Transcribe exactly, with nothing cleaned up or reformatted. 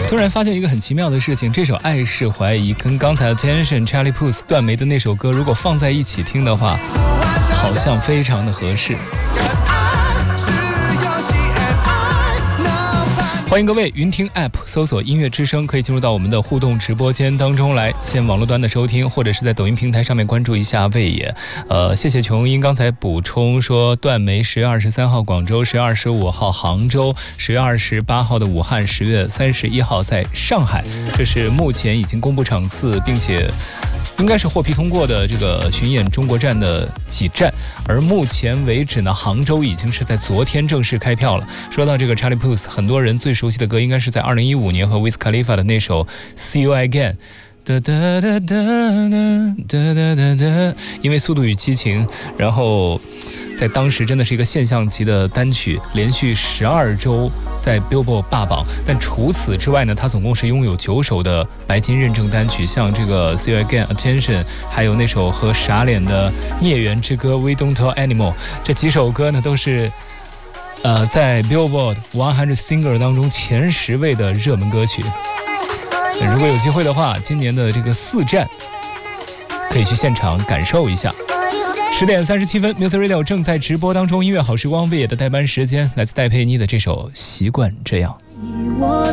突然发现一个很奇妙的事情，这首《爱是怀疑》跟刚才的 Attention Charlie Puth 段梅的那首歌，如果放在一起听的话，好像非常的合适。欢迎各位云听 App 搜索音乐之声，可以进入到我们的互动直播间当中来，先网络端的收听，或者是在抖音平台上面关注一下魏野。呃，谢谢琼英刚才补充说，段梅十月二十三号广州，十月二十五号杭州，十月二十八号的武汉，十月三十一号在上海，这是目前已经公布场次，并且应该是获批通过的这个巡演中国站的几站，而目前为止呢，杭州已经是在昨天正式开票了。说到这个 Charlie Puth， 很多人最熟悉的歌应该是在二零一五年和 Wiz Khalifa 的那首 See You Again。哒哒哒哒哒哒哒哒，因为《速度与激情》，然后在当时真的是一个现象级的单曲，连续十二周在 Billboard 霸榜。但除此之外呢，它总共是拥有九首的白金认证单曲，像这个 See You Again、Attention， 还有那首和傻脸的孽缘之歌 We Don't Tell Anymore， 这几首歌呢都是呃在 Billboard 一百 Singer 当中前十位的热门歌曲。如果有机会的话，今年的这个四站可以去现场感受一下。十点三十七分 Music Radio 正在直播当中，音乐好时光魏野的代班时间，来自戴佩妮的这首《习惯这样》。 我